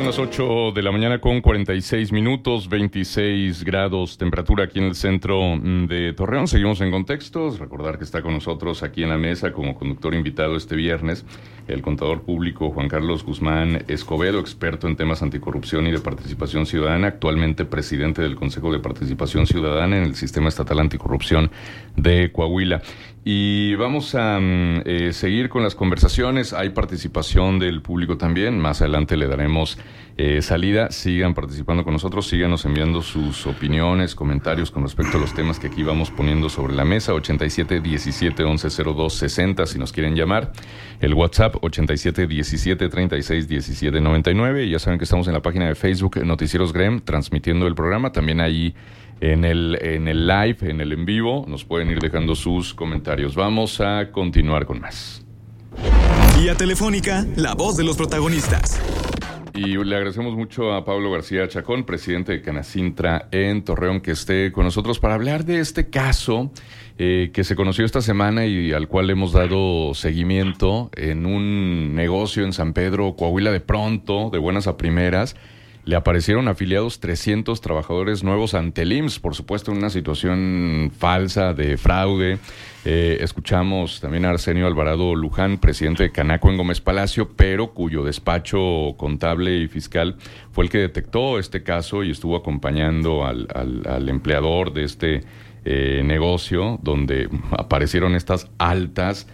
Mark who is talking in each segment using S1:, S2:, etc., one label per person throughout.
S1: Son las 8 de la mañana con 46 minutos, 26 grados temperatura aquí en el centro de Torreón. Seguimos en Contextos. Recordar que está con nosotros aquí en la mesa como conductor invitado este viernes el contador público Juan Carlos Guzmán Escobedo, experto en temas anticorrupción y de participación ciudadana, actualmente presidente del Consejo de Participación Ciudadana en el Sistema Estatal Anticorrupción de Coahuila. Y vamos a seguir con las conversaciones. Hay participación del público también. Más adelante le daremos salida. Sigan participando con nosotros. Síganos enviando sus opiniones, comentarios con respecto a los temas que aquí vamos poniendo sobre la mesa. 87 17 11 02 60 si nos quieren llamar. El WhatsApp 87 17 36 17 99. Y ya saben que estamos en la página de Facebook Noticieros GREM transmitiendo el programa. También ahí en el live, en el en vivo, nos pueden ir dejando sus comentarios. Vamos a continuar con más.
S2: Vía telefónica, la voz de los protagonistas.
S1: Y le agradecemos mucho a Pablo García Chacón, presidente de Canacintra en Torreón, que esté con nosotros para hablar de este caso que se conoció esta semana y al cual hemos dado seguimiento en un negocio en San Pedro, Coahuila. De pronto, de buenas a primeras, le aparecieron afiliados 300 trabajadores nuevos ante el IMSS, por supuesto en una situación falsa de fraude. Escuchamos también a Arsenio Alvarado Luján, presidente de Canaco en Gómez Palacio, pero cuyo despacho contable y fiscal fue el que detectó este caso y estuvo acompañando al empleador de este negocio, donde aparecieron estas altas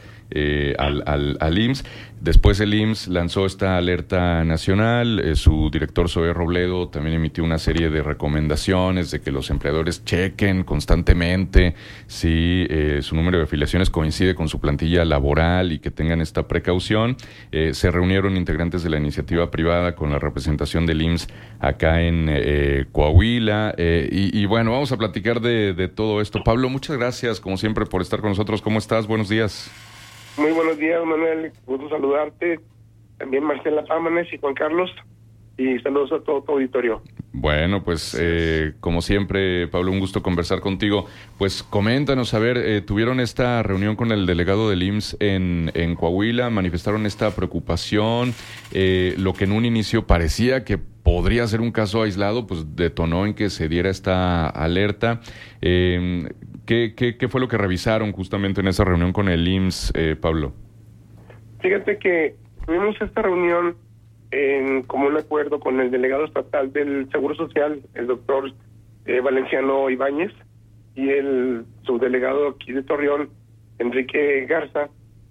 S1: al IMSS. Después el IMSS lanzó esta alerta nacional. Su director Zoé Robledo también emitió una serie de recomendaciones de que los empleadores chequen constantemente si su número de afiliaciones coincide con su plantilla laboral y que tengan esta precaución. Se reunieron integrantes de la iniciativa privada con la representación del IMSS acá en Coahuila. Y bueno, vamos a platicar de todo esto. Pablo, muchas gracias como siempre por estar con nosotros. ¿Cómo estás? Buenos días.
S3: Muy buenos días, Manuel. Gusto saludarte. También Marcela Pámanes y Juan Carlos. Y saludos a todo tu auditorio.
S1: Bueno, pues como siempre, Pablo, un gusto conversar contigo. Pues coméntanos, a ver, tuvieron esta reunión con el delegado del IMSS en Coahuila, manifestaron esta preocupación, lo que en un inicio parecía que podría ser un caso aislado, pues detonó en que se diera esta alerta. ¿Qué fue lo que revisaron justamente en esa reunión con el IMSS, Pablo?
S3: Fíjate que tuvimos esta reunión en común acuerdo con el delegado estatal del Seguro Social, el doctor Valenciano Ibáñez, y el subdelegado aquí de Torreón, Enrique Garza.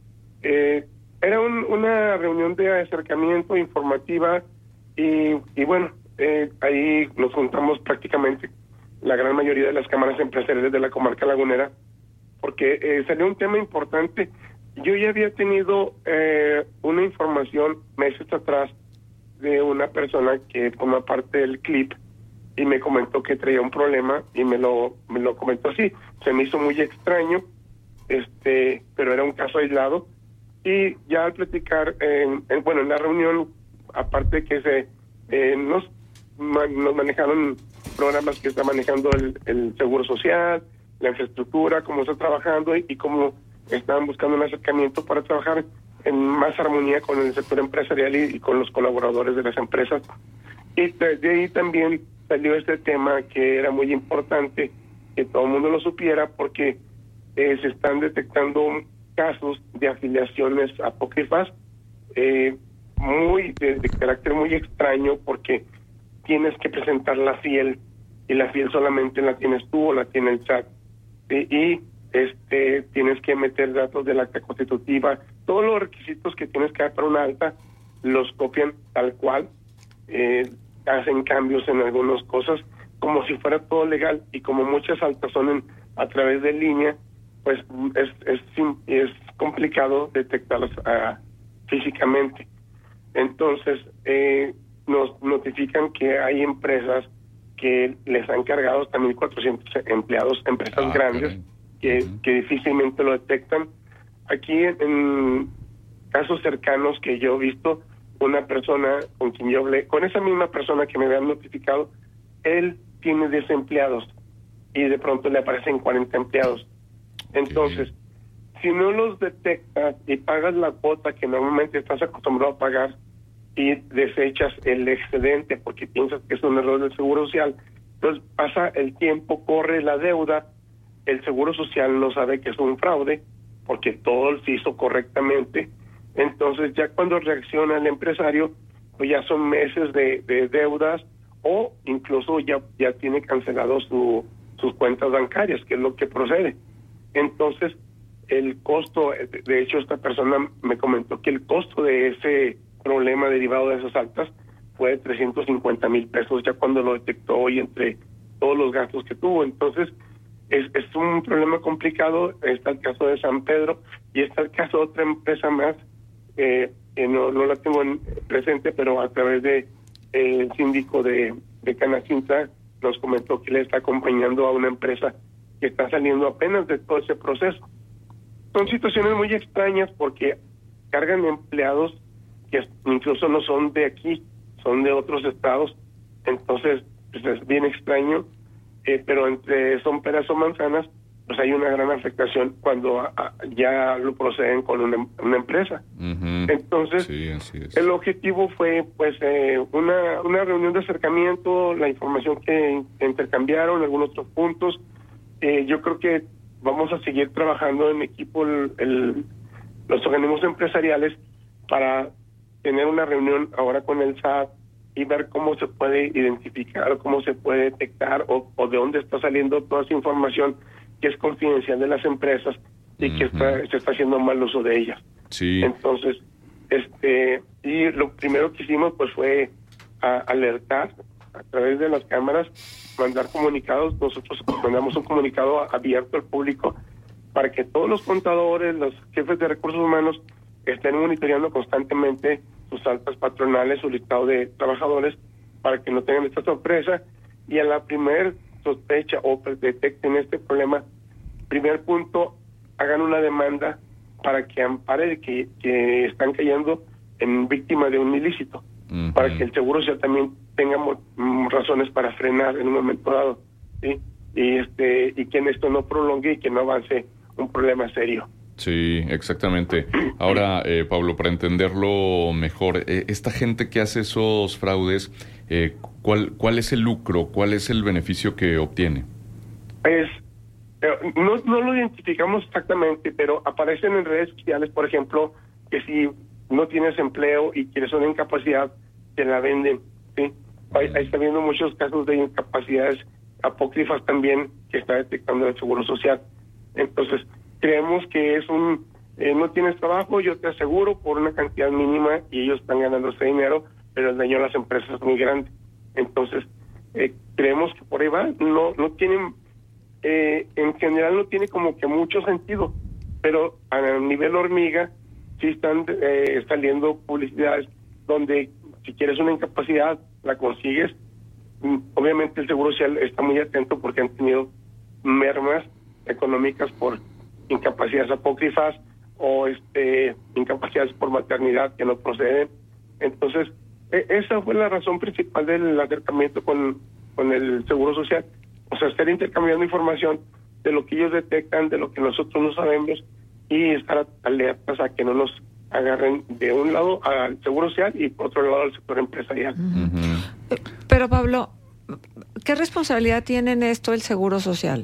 S3: Era una reunión de acercamiento informativa y bueno, ahí nos juntamos prácticamente la gran mayoría de las cámaras empresariales de la comarca lagunera, porque salió un tema importante. Yo ya había tenido una información meses atrás de una persona que forma parte del CLIP y me comentó que traía un problema y me lo comentó así. Se me hizo muy extraño, pero era un caso aislado. Y ya al platicar, en la reunión, aparte de que nos manejaron programas que está manejando el Seguro Social, la infraestructura, cómo está trabajando y cómo estaban buscando un acercamiento para trabajar en más armonía con el sector empresarial y con los colaboradores de las empresas. Y de ahí también salió este tema que era muy importante que todo el mundo lo supiera, porque se están detectando casos de afiliaciones apócrifas de carácter muy extraño, porque tienes que presentar la FIEL y la FIEL solamente la tienes tú o la tiene el SAT, y tienes que meter datos del acta constitutiva, todos los requisitos que tienes que dar para una alta los copian tal cual, hacen cambios en algunas cosas como si fuera todo legal, y como muchas altas son a través de línea, pues es complicado detectarlas físicamente. Entonces nos notifican que hay empresas que les han cargado hasta 1,400 empleados, empresas grandes, que difícilmente lo detectan. Aquí en casos cercanos que yo he visto, una persona con quien yo hablé, con esa misma persona que me habían notificado, él tiene 10 empleados y de pronto le aparecen 40 empleados. Entonces, si no los detectas y pagas la cuota que normalmente estás acostumbrado a pagar, y desechas el excedente porque piensas que es un error del Seguro Social. Entonces pasa el tiempo, corre la deuda, el Seguro Social no sabe que es un fraude porque todo se hizo correctamente. Entonces ya cuando reacciona el empresario, pues ya son meses de deudas, o incluso ya tiene cancelado sus cuentas bancarias, que es lo que procede. Entonces el costo, de hecho esta persona me comentó que el costo de ese problema derivado de esas altas fue de 350,000 pesos ya cuando lo detectó y entre todos los gastos que tuvo. Entonces es un problema complicado. Está el caso de San Pedro y está el caso de otra empresa más, que no la tengo presente, pero a través de el síndico de Canacintra nos comentó que le está acompañando a una empresa que está saliendo apenas de todo ese proceso. Son situaciones muy extrañas porque cargan empleados que incluso no son de aquí, son de otros estados. Entonces pues es bien extraño, pero entre son peras o manzanas, pues hay una gran afectación cuando ya lo proceden con una empresa.
S1: Uh-huh.
S3: Entonces,
S1: sí, así es.
S3: El objetivo fue pues una reunión de acercamiento, la información que intercambiaron, algunos otros puntos. Yo creo que vamos a seguir trabajando en equipo los organismos empresariales para tener una reunión ahora con el SAT y ver cómo se puede identificar, cómo se puede detectar o de dónde está saliendo toda esa información que es confidencial de las empresas y que se está haciendo mal uso de ellas.
S1: Sí.
S3: Entonces, y lo primero que hicimos pues fue alertar a través de las cámaras, mandar comunicados. Nosotros mandamos un comunicado abierto al público para que todos los contadores, los jefes de recursos humanos estén monitoreando constantemente sus altas patronales, su listado de trabajadores, para que no tengan esta sorpresa, y a la primer sospecha o detecten este problema, primer punto, hagan una demanda para que ampare de que están cayendo en víctima de un ilícito, para que el Seguro Social también tenga razones para frenar en un momento dado, ¿sí? Y que esto no prolongue y que no avance un problema serio.
S1: Sí, exactamente. Ahora, Pablo, para entenderlo mejor, esta gente que hace esos fraudes, ¿cuál es el lucro? ¿Cuál es el beneficio que obtiene?
S3: Pues no lo identificamos exactamente, pero aparecen en redes sociales, por ejemplo, que si no tienes empleo y quieres una incapacidad, te la venden, ¿sí? Ahí está viendo muchos casos de incapacidades apócrifas también que está detectando el Seguro Social. Entonces, creemos que es no tienes trabajo, yo te aseguro por una cantidad mínima y ellos están ganando ese dinero, pero el daño a las empresas es muy grande. Entonces, creemos que por ahí va. No tienen, en general no tiene como que mucho sentido, pero a nivel hormiga sí están saliendo publicidades donde si quieres una incapacidad, la consigues. Obviamente el Seguro Social está muy atento porque han tenido mermas económicas por incapacidades apócrifas o incapacidades por maternidad que no proceden. Entonces, esa fue la razón principal del acercamiento con el Seguro Social. O sea, estar intercambiando información de lo que ellos detectan, de lo que nosotros no sabemos, y estar alertas a que no nos agarren de un lado al Seguro Social y por otro lado al sector empresarial.
S4: Uh-huh. Pero Pablo, ¿qué responsabilidad tiene en esto el Seguro Social?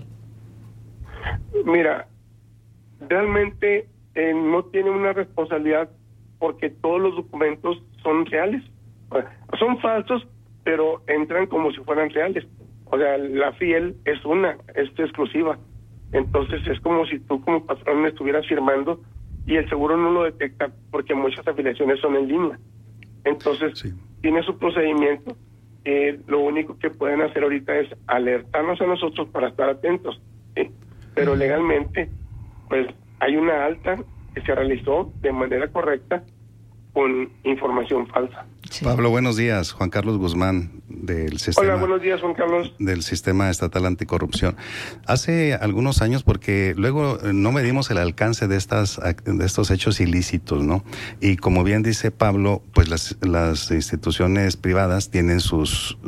S3: Mira, realmente no tiene una responsabilidad porque todos los documentos son reales. Son falsos, pero entran como si fueran reales. O sea, la FIEL es exclusiva. Entonces es como si tú como patrón estuvieras firmando y el seguro no lo detecta porque muchas afiliaciones son en línea. Entonces, sí, tiene su procedimiento. Lo único que pueden hacer ahorita es alertarnos a nosotros para estar atentos, ¿sí? Pero legalmente, pues hay una alta que se realizó de manera correcta con información falsa.
S5: Sí. Pablo, buenos días. Juan Carlos Guzmán, del sistema.
S3: Hola, buenos días, Juan Carlos.
S5: Del Sistema Estatal Anticorrupción. Hace algunos años, porque luego no medimos el alcance de estos hechos ilícitos, ¿no? Y como bien dice Pablo, pues las instituciones privadas tienen sus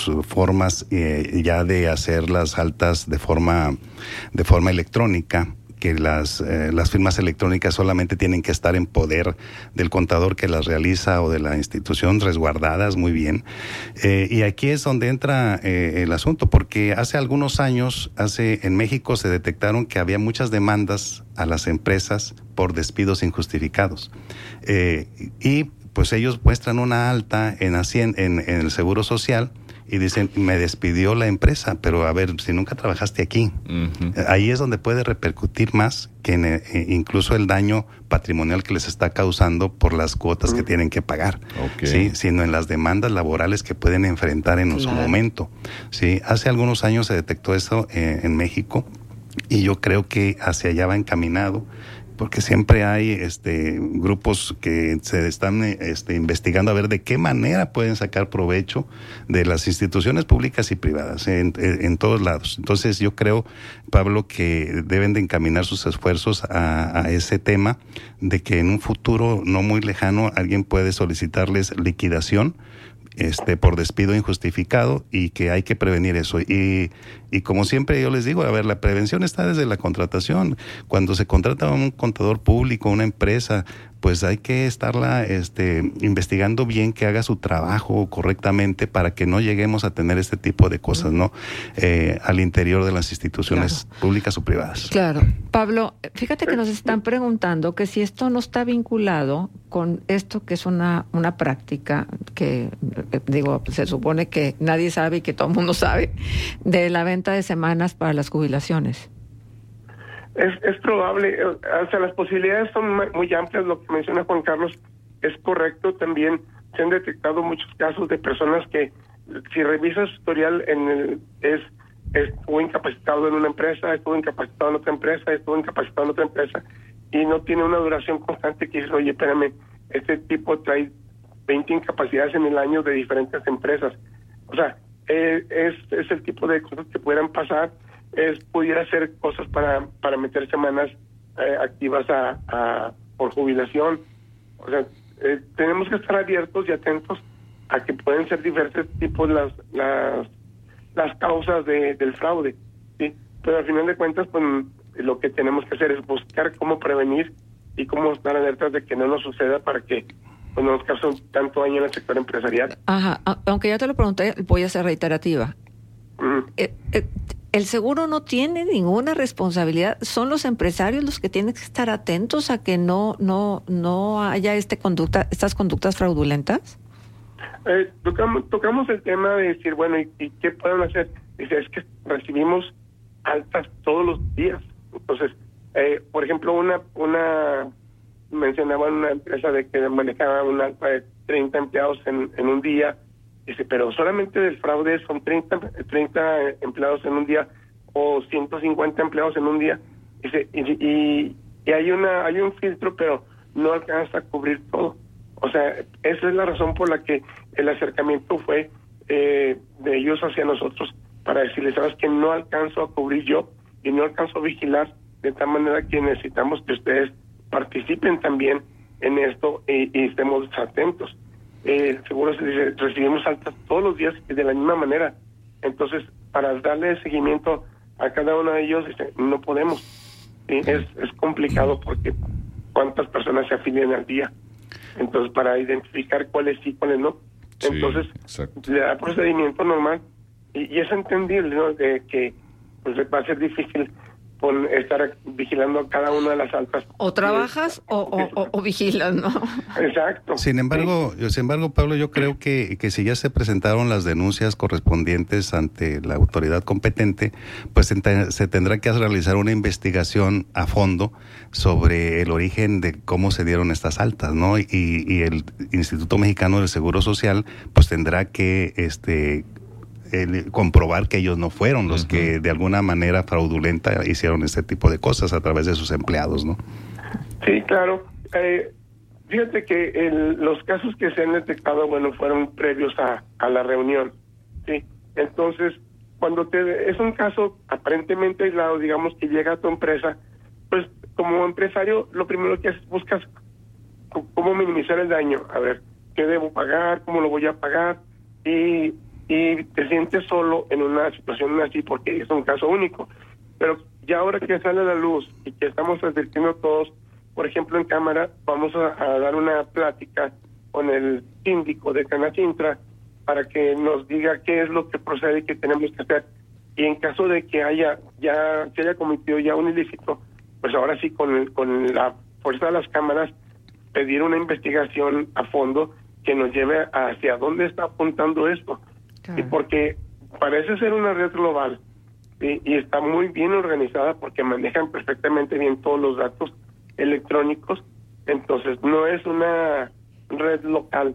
S5: formas ya de hacer las altas de forma electrónica, que las firmas electrónicas solamente tienen que estar en poder del contador que las realiza o de la institución, resguardadas muy bien. Y aquí es donde entra el asunto, porque hace algunos años, en México se detectaron que había muchas demandas a las empresas por despidos injustificados. Y pues ellos muestran una alta en el Seguro Social y dicen, me despidió la empresa, pero a ver, si nunca trabajaste aquí. Uh-huh. Ahí es donde puede repercutir más que incluso el daño patrimonial que les está causando por las cuotas que tienen que pagar, ¿sí? Sino en las demandas laborales que pueden enfrentar en su momento. ¿Sí? Hace algunos años se detectó eso en México y yo creo que hacia allá va encaminado, porque siempre hay grupos que se están investigando a ver de qué manera pueden sacar provecho de las instituciones públicas y privadas en todos lados. Entonces yo creo, Pablo, que deben de encaminar sus esfuerzos a ese tema de que en un futuro no muy lejano alguien puede solicitarles liquidación por despido injustificado, y que hay que prevenir eso. Y como siempre yo les digo, a ver, la prevención está desde la contratación. Cuando se contrata a un contador público, una empresa, pues hay que estarla investigando bien, que haga su trabajo correctamente para que no lleguemos a tener este tipo de cosas, ¿no? Al interior de las instituciones públicas o privadas.
S4: Claro. Pablo, fíjate que nos están preguntando que si esto no está vinculado con esto que es una práctica que, se supone que nadie sabe y que todo el mundo sabe, de la venta de semanas para las jubilaciones.
S3: Es probable, o sea, las posibilidades son muy amplias. Lo que menciona Juan Carlos es correcto. También se han detectado muchos casos de personas que, si revisas su historial, estuvo incapacitado en una empresa, estuvo incapacitado en otra empresa, estuvo incapacitado en otra empresa, y no tiene una duración constante, que dice, oye, espérame, este tipo trae 20 incapacidades en el año de diferentes empresas. O sea, es el tipo de cosas que pudieran pasar. Pudiera ser cosas para meter semanas activas por jubilación. O sea, tenemos que estar abiertos y atentos a que pueden ser diversos tipos las causas del fraude, ¿sí? Pero al final de cuentas, pues lo que tenemos que hacer es buscar cómo prevenir y cómo estar alertas de que no nos suceda, para que no nos cause tanto daño en el sector empresarial.
S4: Ajá, aunque ya te lo pregunté, voy a ser reiterativa. El seguro no tiene ninguna responsabilidad. Son los empresarios los que tienen que estar atentos a que no haya estas conductas fraudulentas.
S3: Tocamos el tema de decir, bueno, ¿y qué pueden hacer? Dice, es que recibimos altas todos los días. Entonces, por ejemplo, mencionaba una empresa de que manejaba un alta de 30 empleados en un día. Dice, pero solamente del fraude son 30 empleados en un día o 150 empleados en un día. Dice, y hay un filtro, pero no alcanza a cubrir todo. O sea, esa es la razón por la que el acercamiento fue de ellos hacia nosotros, para decirles, sabes que no alcanzo a cubrir yo y no alcanzo a vigilar, de tal manera que necesitamos que ustedes participen también en esto y estemos atentos. Seguro se dice, recibimos altas todos los días y de la misma manera. Entonces, para darle seguimiento a cada uno de ellos, no podemos. ¿Sí? Es complicado, porque cuántas personas se afilian al día. Entonces, para identificar cuáles sí, cuáles no. Entonces, le da procedimiento normal y es entendible, ¿no? De que pues va a ser difícil estar vigilando a cada una de las altas.
S4: O trabajas o vigilas, ¿no?
S3: Exacto.
S5: Sin embargo, Pablo, yo creo que si ya se presentaron las denuncias correspondientes ante la autoridad competente, pues se tendrá que realizar una investigación a fondo sobre el origen de cómo se dieron estas altas, ¿no? Y el Instituto Mexicano del Seguro Social pues tendrá que comprobar que ellos no fueron los que de alguna manera fraudulenta hicieron este tipo de cosas a través de sus empleados, ¿no? Sí,
S3: claro. Fíjate que los casos que se han detectado, fueron previos a la reunión, ¿sí? Entonces, cuando es un caso aparentemente aislado, digamos, que llega a tu empresa, pues como empresario lo primero que haces es buscas cómo minimizar el daño. A ver, ¿qué debo pagar? ¿Cómo lo voy a pagar? Y te sientes solo en una situación así porque es un caso único. Pero ya ahora que sale a la luz y que estamos advirtiendo todos, por ejemplo en cámara, vamos a dar una plática con el síndico de Canacintra para que nos diga qué es lo que procede y qué tenemos que hacer. Y en caso de que se haya cometido ya un ilícito, pues ahora sí con la fuerza de las cámaras pedir una investigación a fondo que nos lleve hacia dónde está apuntando esto.
S4: Claro.
S3: Y porque parece ser una red global y está muy bien organizada porque manejan perfectamente bien todos los datos electrónicos, entonces no es una red local.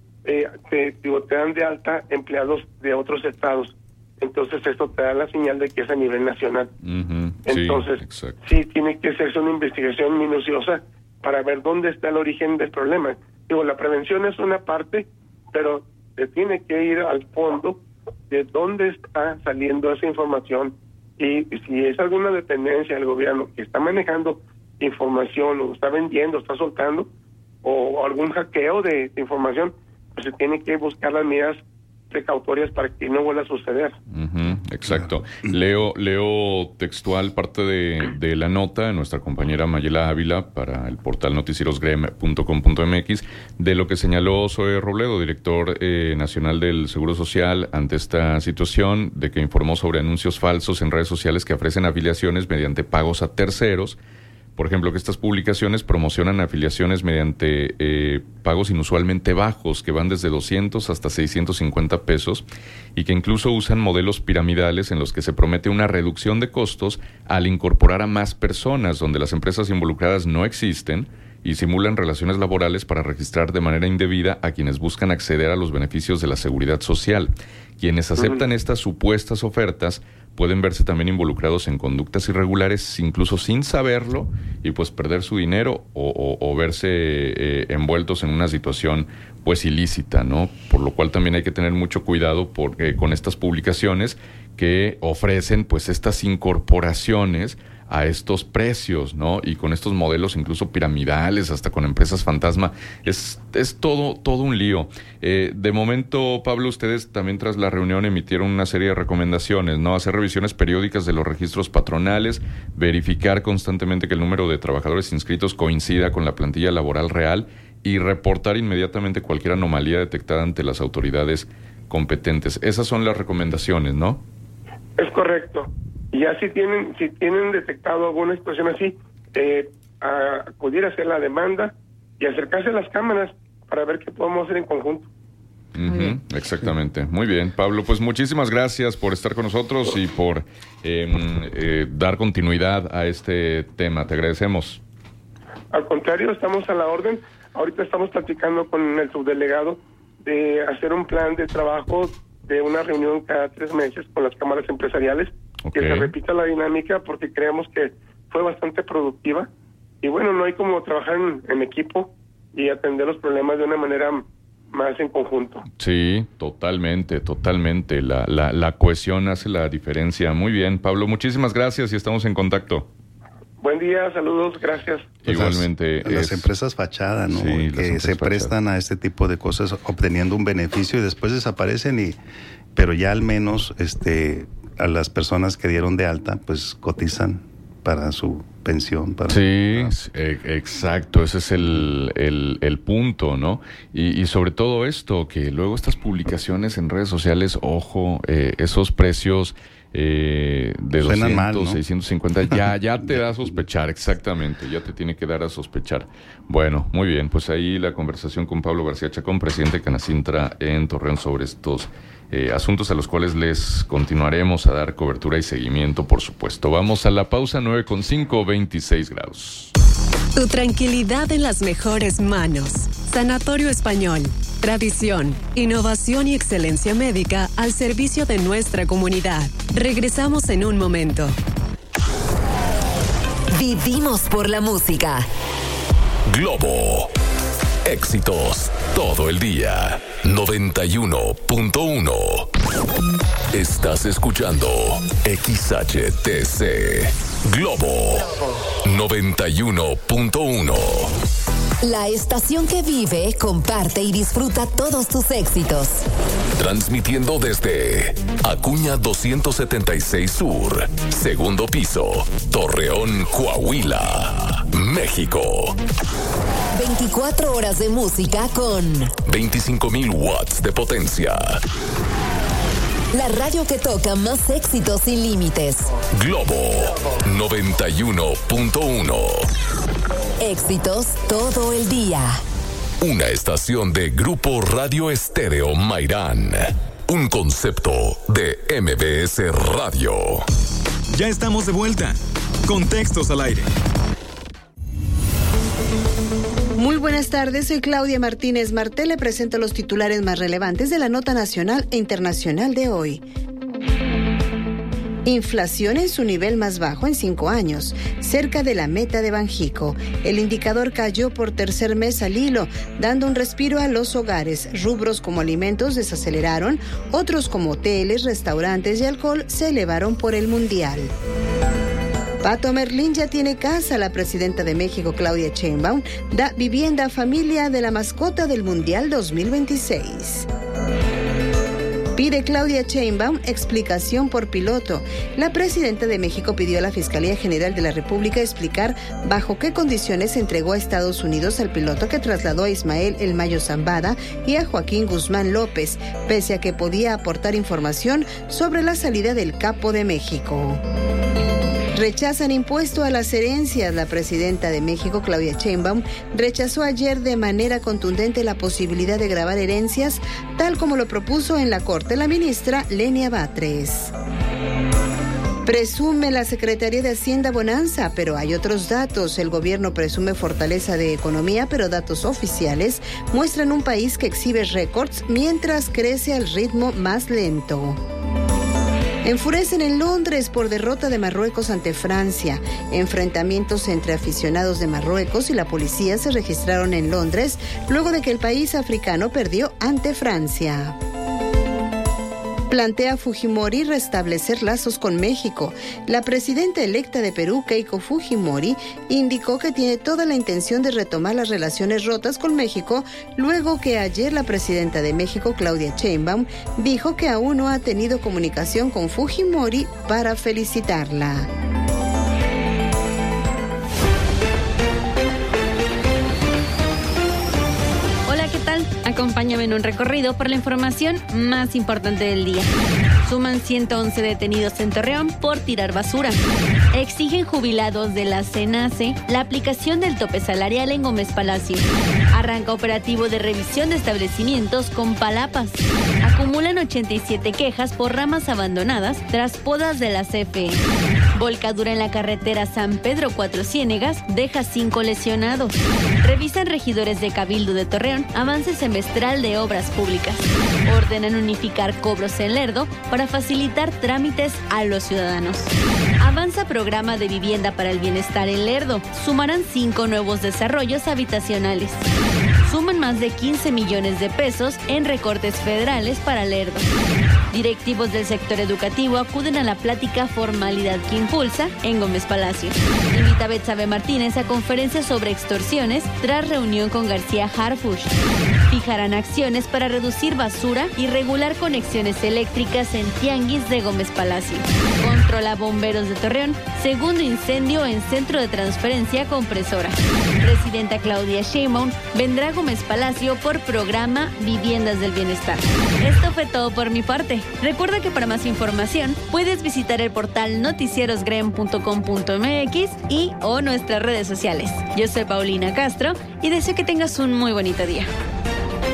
S3: Te dan de alta empleados de otros estados, entonces esto te da la señal de que es a nivel nacional.
S1: Uh-huh.
S3: Entonces sí tiene que hacerse una investigación minuciosa para ver dónde está el origen del problema. La prevención es una parte, pero se tiene que ir al fondo de dónde está saliendo esa información, y si es alguna dependencia del gobierno que está manejando información o está vendiendo, está soltando, o algún hackeo de información, pues se tiene que buscar las medidas precautorias para que no vuelva a suceder.
S1: Uh-huh, exacto. Leo textual parte de la nota de nuestra compañera Mayela Ávila para el portal noticierosgrem.com.mx de lo que señaló Zoe Robledo, director nacional del Seguro Social, ante esta situación de que informó sobre anuncios falsos en redes sociales que ofrecen afiliaciones mediante pagos a terceros. Por ejemplo, que estas publicaciones promocionan afiliaciones mediante pagos inusualmente bajos, que van desde 200 hasta 650 pesos, y que incluso usan modelos piramidales en los que se promete una reducción de costos al incorporar a más personas, donde las empresas involucradas no existen, y simulan relaciones laborales para registrar de manera indebida a quienes buscan acceder a los beneficios de la seguridad social. Quienes aceptan estas supuestas ofertas pueden verse también involucrados en conductas irregulares, incluso sin saberlo, y pues perder su dinero o verse envueltos en una situación pues ilícita, ¿no? Por lo cual también hay que tener mucho cuidado porque con estas publicaciones que ofrecen pues estas incorporaciones a estos precios, ¿no? Y con estos modelos incluso piramidales, hasta con empresas fantasma, es todo un lío. De momento, Pablo, ustedes también tras la reunión emitieron una serie de recomendaciones, ¿no? Hacer revisiones periódicas de los registros patronales, verificar constantemente que el número de trabajadores inscritos coincida con la plantilla laboral real y reportar inmediatamente cualquier anomalía detectada ante las autoridades competentes. Esas son las recomendaciones, ¿no? Es
S3: correcto. Y ya si tienen detectado alguna situación así, acudir a hacer la demanda y acercarse a las cámaras para ver qué podemos hacer en conjunto.
S1: Uh-huh, exactamente. Muy bien, Pablo, pues muchísimas gracias por estar con nosotros y por dar continuidad a este tema. Te agradecemos.
S3: Al contrario, estamos a la orden. Ahorita estamos platicando con el subdelegado de hacer un plan de trabajo de una reunión cada 3 meses con las cámaras empresariales. Okay. Que se repita la dinámica porque creemos que fue bastante productiva y bueno, no hay como trabajar en equipo y atender los problemas de una manera más en conjunto. Sí, totalmente. La cohesión hace la diferencia. Muy bien, Pablo, muchísimas gracias y estamos en contacto. Buen día, saludos, gracias.
S1: Igualmente.
S5: Las empresas fachada, ¿no? Sí, que se prestan a este tipo de cosas obteniendo un beneficio y después desaparecen pero ya al menos a las personas que dieron de alta, pues cotizan para su pensión. Exacto, ese es el punto, ¿no? Y sobre todo esto, que luego estas publicaciones en redes sociales, ojo, esos precios de 200, mal, ¿no? 650, ya te da a sospechar, exactamente, ya te tiene que dar a sospechar. Bueno, muy bien, pues ahí la conversación con Pablo García Chacón, presidente de Canacintra en Torreón, sobre estos asuntos a los cuales les continuaremos a dar cobertura y seguimiento, por supuesto. Vamos a la pausa, 9:05, 26 grados.
S6: Tu tranquilidad en las mejores manos. Sanatorio Español. Tradición, innovación y excelencia médica al servicio de nuestra comunidad. Regresamos en un momento.
S7: Vivimos por la música.
S8: Globo. Éxitos todo el día. 91.1. Estás escuchando XHTC. Globo. 91.1.
S7: La estación que vive, comparte y disfruta todos tus éxitos.
S8: Transmitiendo desde Acuña 276 Sur, segundo piso, Torreón, Coahuila, México.
S7: 24 horas de música con
S8: 25,000 watts de potencia.
S7: la radio que toca más éxitos sin límites.
S8: Globo 91.1.
S7: Éxitos todo el día.
S8: Una estación de Grupo Radio Estéreo Mairán. Un concepto de MBS Radio.
S2: Ya estamos de vuelta. Contextos al aire.
S9: Muy buenas tardes, soy Claudia Martínez Martel. Le presento los titulares más relevantes de la nota nacional e internacional de hoy. Inflación en su nivel más bajo en 5 años, cerca de la meta de Banjico. El indicador cayó por tercer mes al hilo, dando un respiro a los hogares. Rubros como alimentos desaceleraron, otros como hoteles, restaurantes y alcohol se elevaron por el Mundial. Pato Merlín ya tiene casa. La presidenta de México, Claudia Sheinbaum, da vivienda a familia de la mascota del Mundial 2026. Pide Claudia Sheinbaum explicación por piloto. La presidenta de México pidió a la Fiscalía General de la República explicar bajo qué condiciones entregó a Estados Unidos al piloto que trasladó a Ismael El Mayo Zambada y a Joaquín Guzmán López, pese a que podía aportar información sobre la salida del Capo de México. Rechazan impuesto a las herencias. La presidenta de México, Claudia Sheinbaum, rechazó ayer de manera contundente la posibilidad de gravar herencias, tal como lo propuso en la Corte la ministra Lenia Batres. Presume la Secretaría de Hacienda bonanza, pero hay otros datos. El gobierno presume fortaleza de economía, pero datos oficiales muestran un país que exhibe récords mientras crece al ritmo más lento. Enfurecen en Londres por derrota de Marruecos ante Francia. Enfrentamientos entre aficionados de Marruecos y la policía se registraron en Londres luego de que el país africano perdió ante Francia. Plantea Fujimori restablecer lazos con México. La presidenta electa de Perú, Keiko Fujimori, indicó que tiene toda la intención de retomar las relaciones rotas con México, luego que ayer la presidenta de México, Claudia Sheinbaum, dijo que aún no ha tenido comunicación con Fujimori para felicitarla.
S10: Acompáñame en un recorrido por la información más importante del día. Suman 111 detenidos en Torreón por tirar basura. Exigen jubilados de la CENACE la aplicación del tope salarial en Gómez Palacio. Arranca operativo de revisión de establecimientos con palapas. Acumulan 87 quejas por ramas abandonadas tras podas de la CFE. Volcadura en la carretera San Pedro Cuatro Ciénegas deja 5 lesionados. Revisan regidores de Cabildo de Torreón avance semestral de obras públicas. Ordenan unificar cobros en Lerdo para facilitar trámites a los ciudadanos. Avanza programa de vivienda para el bienestar en Lerdo. Sumarán 5 nuevos desarrollos habitacionales. Suman más de 15 millones de pesos en recortes federales para Lerdo. Directivos del sector educativo acuden a la plática Formalidad que Impulsa en Gómez Palacio. Invita Betsabe Martínez a conferencia sobre extorsiones tras reunión con García Harfuch. Fijarán acciones para reducir basura y regular conexiones eléctricas en Tianguis de Gómez Palacio. Controla bomberos de Torreón, segundo incendio en centro de transferencia compresora. Presidenta Claudia Sheinbaum vendrá a Gómez Palacio por programa Viviendas del Bienestar. Esto fue todo por mi parte. Recuerda que para más información puedes visitar el portal noticierosgrem.com.mx y o nuestras redes sociales. Yo soy Paulina Castro y deseo que tengas un muy bonito día.